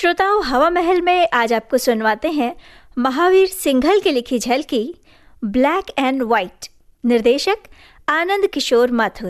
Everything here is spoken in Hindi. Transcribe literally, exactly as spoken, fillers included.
श्रोताओं, हवा महल में आज आपको सुनवाते हैं महावीर सिंघल की लिखी झलकी ब्लैक एंड व्हाइट। निर्देशक आनंद किशोर माथुर।